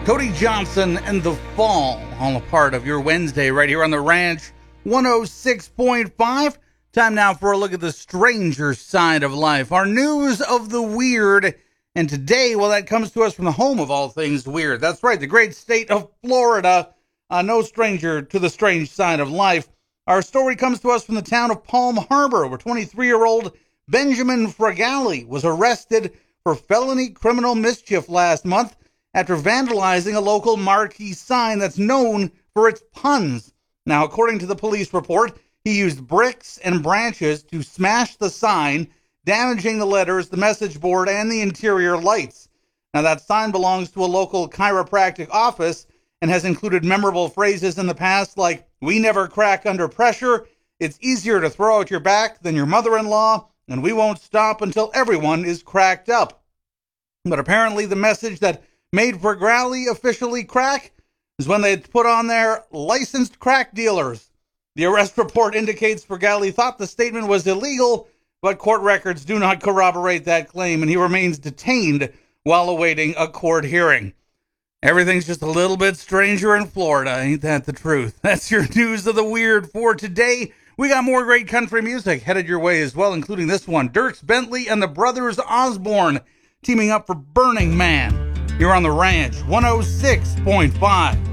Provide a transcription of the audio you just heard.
Cody Johnson and The Fall, all a part of your Wednesday right here on the Ranch 106.5. Time now for a look at the stranger side of life, our news of the weird. And today, well, that comes to us from the home of all things weird. That's right, the great state of Florida. No stranger to the strange side of life. Our story comes to us from the town of Palm Harbor, where 23-year-old Benjamin Fragale was arrested for felony criminal mischief last month after vandalizing a local marquee sign that's known for its puns. Now, according to the police report, he used bricks and branches to smash the sign, damaging the letters, the message board, and the interior lights. Now, that sign belongs to a local chiropractic office and has included memorable phrases in the past like, "We never crack under pressure," "It's easier to throw out your back than your mother-in-law," and "We won't stop until everyone is cracked up." But apparently the message that made Fragale officially crack is when they put on their licensed crack dealers. The arrest report indicates Fragale thought the statement was illegal, but court records do not corroborate that claim, and he remains detained while awaiting a court hearing. Everything's just a little bit stranger in Florida, ain't that the truth? That's your news of the weird for today. We got more great country music headed your way as well, including this one, Dierks Bentley and the Brothers Osborne teaming up for Burning Man. You're on the Ranch 106.5.